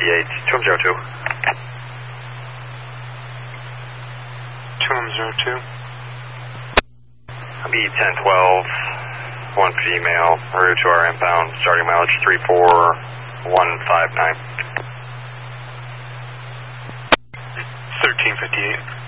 202. 202. I'll be 1012, 1 female, route to our inbound, starting mileage 34159. 1358.